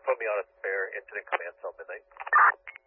put me on a spare incident command cell midnight.